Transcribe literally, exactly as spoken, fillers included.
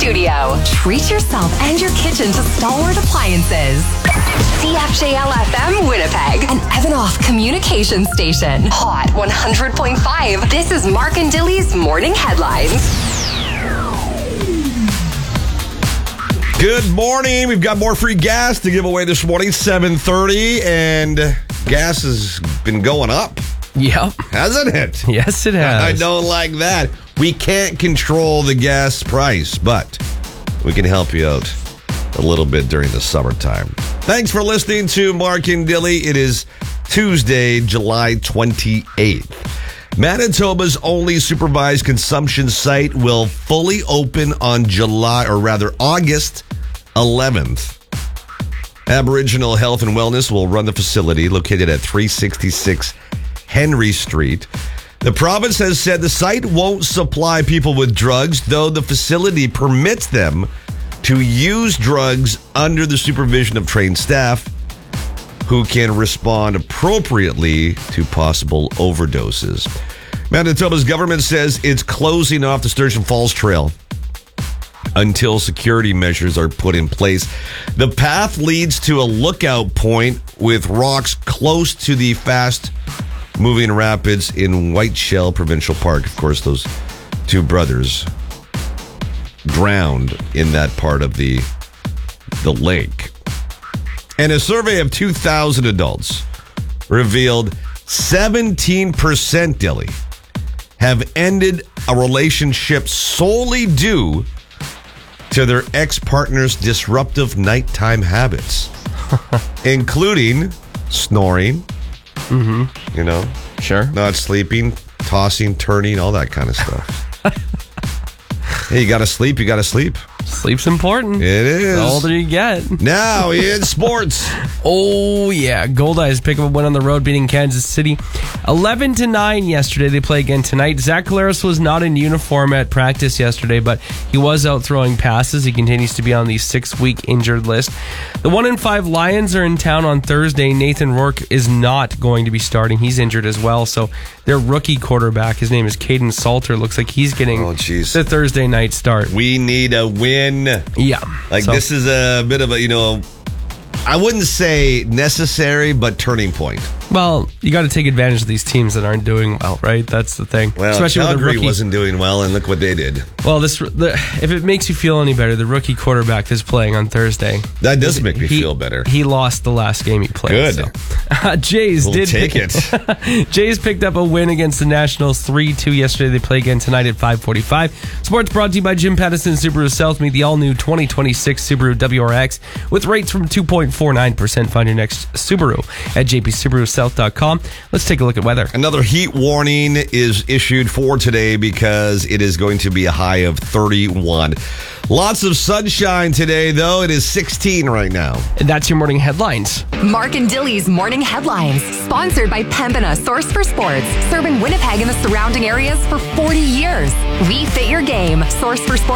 studio. Treat yourself and your kitchen to Stalwart Appliances. C F J L F M Winnipeg, an Evanoff communication station. Hot one hundred point five. This is Mark and Dilly's Morning Headlines. Good morning. We've got more free gas to give away this morning, seven thirty, and gas has been going up. Yep. Hasn't it? Yes, it has. I don't like that. We can't control the gas price, but we can help you out a little bit during the summertime. Thanks for listening to Mark and Dilly. It is Tuesday, July twenty-eighth. Manitoba's only supervised consumption site will fully open on July, or rather August eleventh. Aboriginal Health and Wellness will run the facility located at three sixty-six Henry Street. The province has said the site won't supply people with drugs, though the facility permits them to use drugs under the supervision of trained staff who can respond appropriately to possible overdoses. Manitoba's government says it's closing off the Sturgeon Falls Trail until security measures are put in place. The path leads to a lookout point with rocks close to the fast-moving rapids in White Shell Provincial Park. Of course, those two brothers drowned in that part of the the lake. And a survey of two thousand adults revealed seventeen percent, Dilly, have ended a relationship solely due to their ex-partner's disruptive nighttime habits, including snoring, mm-hmm. you know, sure, not sleeping, tossing, turning, all that kind of stuff. Hey, you got to sleep, you got to sleep. Sleep's important. It is. The older you get. Now in sports. Oh, yeah. Goldeyes pick up a win on the road, beating Kansas City eleven to nine yesterday. They play again tonight. Zach Collaros was not in uniform at practice yesterday, but he was out throwing passes. He continues to be on the six-week injured list. The one and five Lions are in town on Thursday. Nathan Rourke is not going to be starting. He's injured as well. So their rookie quarterback, his name is Caden Salter, looks like he's getting oh, geez. the Thursday night start. We need a win. Yeah. Like, so, this is a bit of a, you know, I wouldn't say necessary, but turning point. Well, you got to take advantage of these teams that aren't doing well, right? That's the thing. Well, especially Calgary with the rookie. wasn't doing well, and look what they did. Well, this the, if it makes you feel any better, the rookie quarterback that's playing on Thursday. That does make me he, feel better. He lost the last game he played. Good. So. Uh, Jays we'll did take it. Jays picked up a win against the Nationals three two yesterday. They play again tonight at five forty-five. Sports brought to you by Jim Pattison Subaru South. Meet the all-new twenty twenty-six Subaru W R X with rates from two point four nine percent. Find your next Subaru at j p subaru south dot com. Let's take a look at weather. Another heat warning is issued for today because it is going to be a high of thirty-one. Lots of sunshine today, though. It is sixteen right now. And that's your morning headlines. Mark and Dilly's Morning Headlines, sponsored by Pembina Source for Sports, serving Winnipeg and the surrounding areas for forty years. We fit your game. Source for Sports.